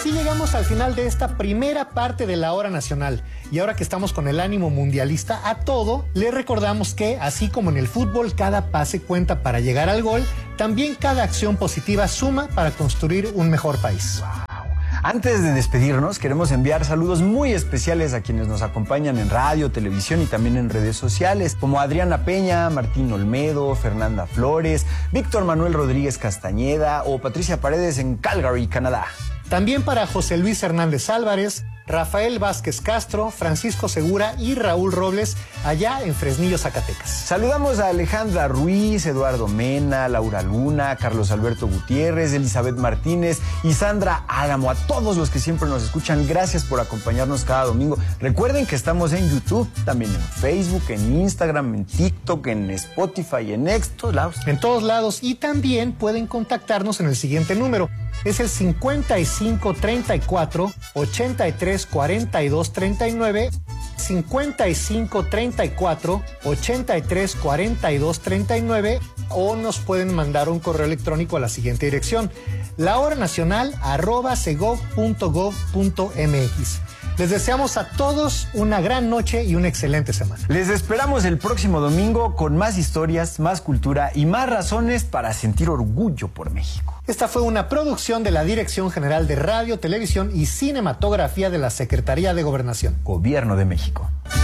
así llegamos al final de esta primera parte de la hora nacional. Y ahora que estamos con el ánimo mundialista a todo, les recordamos que, así como en el fútbol cada pase cuenta para llegar al gol, también cada acción positiva suma para construir un mejor país. Antes de despedirnos, queremos enviar saludos muy especiales a quienes nos acompañan en radio, televisión y también en redes sociales, como Adriana Peña, Martín Olmedo, Fernanda Flores, Víctor Manuel Rodríguez Castañeda o Patricia Paredes en Calgary, Canadá. También para José Luis Hernández Álvarez, Rafael Vázquez Castro, Francisco Segura y Raúl Robles, allá en Fresnillo, Zacatecas. Saludamos a Alejandra Ruiz, Eduardo Mena, Laura Luna, Carlos Alberto Gutiérrez, Elizabeth Martínez y Sandra Álamo. A todos los que siempre nos escuchan, gracias por acompañarnos cada domingo. Recuerden que estamos en YouTube, también en Facebook, en Instagram, en TikTok, en Spotify, en todos lados. En todos lados, y también pueden contactarnos en el siguiente número. Es el 55 34 83 42 39, 55 34 83 42 39, o nos pueden mandar un correo electrónico a la siguiente dirección: lahoranacional@segov.gov.mx. Les deseamos a todos una gran noche y una excelente semana. Les esperamos el próximo domingo con más historias, más cultura y más razones para sentir orgullo por México. Esta fue una producción de la Dirección General de Radio, Televisión y Cinematografía de la Secretaría de Gobernación. Gobierno de México.